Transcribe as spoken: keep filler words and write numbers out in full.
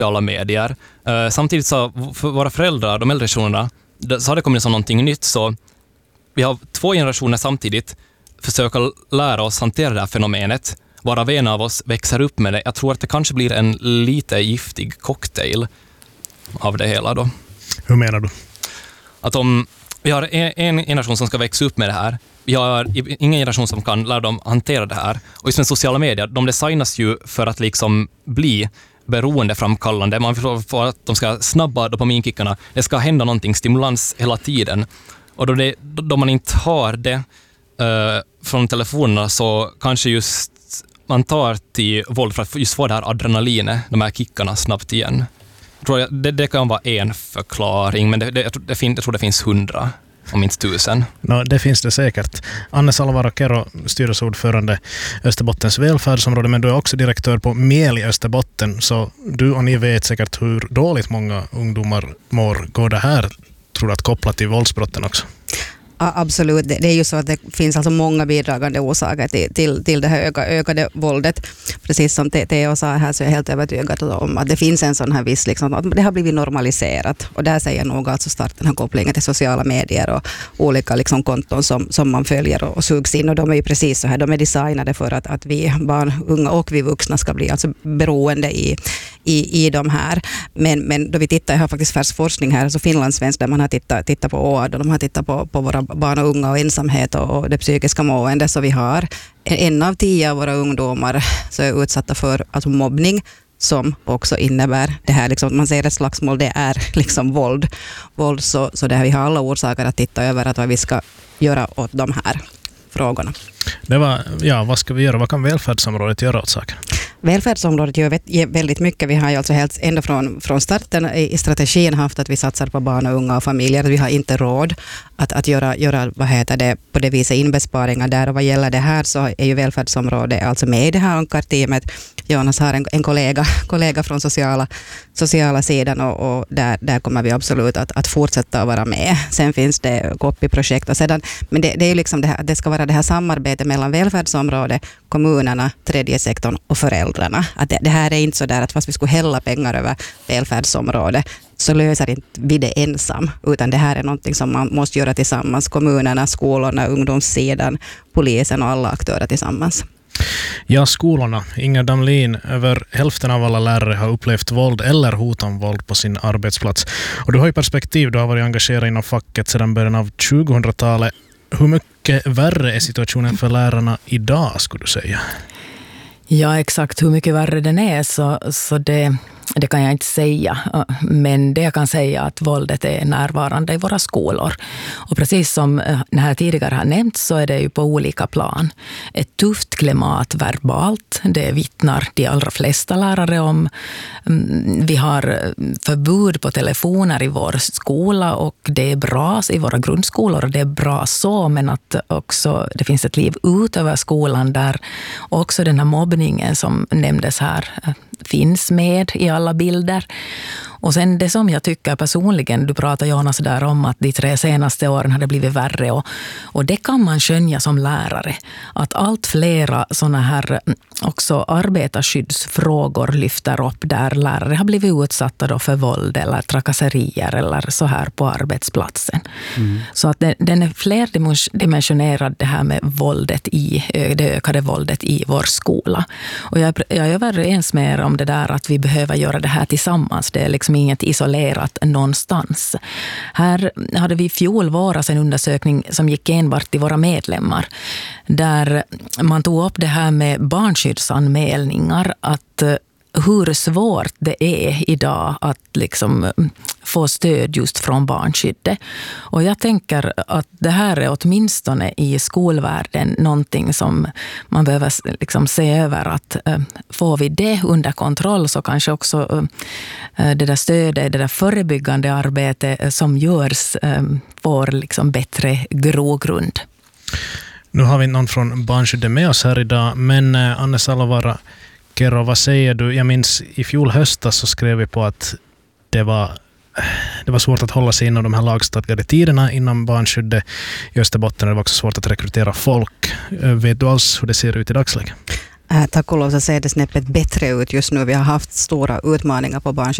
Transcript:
sociala medier. Uh, samtidigt så för våra föräldrar, de äldre generationerna, så har det kommit som någonting nytt. Så vi har två generationer samtidigt försöka lära oss hantera det här fenomenet. Varav en av oss växer upp med det. Jag tror att det kanske blir en lite giftig cocktail av det hela då. Hur menar du? Att om vi har en, en generation som ska växa upp med det här, vi har ingen generation som kan lära dem hantera det här. Och just med sociala medier, de designas ju för att liksom bli beroendeframkallande. Man vill få att de ska snabba dopaminkickarna. Det ska hända någonting, stimulans hela tiden. Och då, det, då man inte har det uh, från telefonerna, så kanske just man tar till våld för att just få det här adrenalinet, de här kickarna snabbt igen. Jag tror jag, det, det kan vara en förklaring, men det, det, jag, tror, det fin, jag tror det finns hundra, om minst tusen. No, det finns det säkert. Anne Salvaro-Kero, styrelseordförande Österbottens välfärdsområde, men du är också direktör på Mel i Österbotten, så du och ni vet säkert hur dåligt många ungdomar mår. Går det här, tror du, att koppla till våldsbrotten också? Ja, absolut. Det är ju så att det finns alltså många bidragande orsaker till, till, till det här öka, ökade våldet. Precis som Theo sa här, så är jag helt övertygad om att det finns en sån här viss, liksom, att det har blivit normaliserat. Och där säger nog alltså start den här kopplingen till sociala medier och olika liksom, konton som, som man följer och, och sugs in. Och de är ju precis så här, de är designade för att, att vi barn, unga och vi vuxna ska bli alltså beroende i, i, i de här. Men, men då vi tittar, jag har faktiskt färsk forskning här, alltså finlandssvensk, där man har tittat, tittat på O A D och de har tittat på, på våra barn och unga och ensamhet och det psykiska mående, så vi har en av tio av våra ungdomar så är utsatta för alltså mobbning, som också innebär det här, liksom, man säger ett slagsmål, det är liksom våld. våld så, så det här, vi har alla orsaker att titta över att vad vi ska göra åt de här frågorna. Det var, ja, vad ska vi göra? Vad kan välfärdsområdet göra åt saker? Välfärdsområdet gör väldigt mycket. Vi har ju alltså helt ända från, från starten i strategin haft att vi satsar på barn och unga och familjer. Vi har inte råd att, att göra, göra vad heter det, på det viset inbesparingar där. Och vad gäller det här så är ju välfärdsområdet alltså med i det här ankarteamet. Jonas har en, en kollega, kollega från sociala, sociala sidan och, och där, där kommer vi absolut att, att fortsätta att vara med. Sen finns det Koppi-projekt och sedan, men det, det är ju liksom det här, det ska vara det här samarbetet mellan välfärdsområdet, kommunerna, tredje sektorn och föräldrarna. Att det, det här är inte så där att fast vi skulle hälla pengar över välfärdsområdet så löser inte vi det ensam, utan det här är någonting som man måste göra tillsammans. Kommunerna, skolorna, ungdomssidan, polisen och alla aktörer tillsammans. Ja, skolorna. Inger Damlin, över hälften av alla lärare har upplevt våld eller hot om våld på sin arbetsplats. Och du har ju perspektiv, du har varit engagerad inom facket sedan början av tjugohundratalet. Hur mycket värre är situationen för lärarna idag, skulle du säga? Ja, exakt hur mycket värre den är så, så det, det kan jag inte säga. Men det jag kan säga är att våldet är närvarande i våra skolor. Och precis som det här tidigare har nämnt så är det ju på olika plan. Ett tufft klimat verbalt, det vittnar de allra flesta lärare om. Vi har förbud på telefoner i vår skola och det är bra i våra grundskolor och det är bra så, men att också det finns ett liv utöver skolan där också den här mobbningen som nämndes här finns med i alla bilder. Och sen det som jag tycker personligen, du pratar Jonas där om att de tre senaste åren har det blivit värre och, och det kan man skönja som lärare. Att allt flera sådana här också arbetarskyddsfrågor lyfter upp där lärare har blivit utsatta då för våld eller trakasserier eller så här på arbetsplatsen. Mm. Så att det, den är flerdimensionerad det här med våldet i, det ökade våldet i vår skola. Och jag, jag är överens med er om det där att vi behöver göra det här tillsammans. Det är liksom inget isolerat någonstans. Här hade vi i fjol våras en undersökning som gick enbart till våra medlemmar. Där man tog upp det här med barnskyddsanmälningar, att hur svårt det är idag att liksom få stöd just från barnskyddet. Och jag tänker att det här är åtminstone i skolvärlden någonting som man behöver liksom se över, att äh, får vi det under kontroll så kanske också äh, det där stödet, det där förebyggande arbetet som görs äh, får liksom bättre grogrund. Nu har vi någon från barnskyddet med oss här idag, men äh, Anne Salvaro-Kero, vad säger du? Jag minns i fjol höstas så skrev vi på att det var, det var svårt att hålla sig inom de här lagstadgade tiderna inom barnskyddet i Österbotten. Det var också svårt att rekrytera folk. Vet du alls hur det ser ut i dagsläget? Äh, tack och lov så ser det snäppet bättre ut just nu. Vi har haft stora utmaningar på barn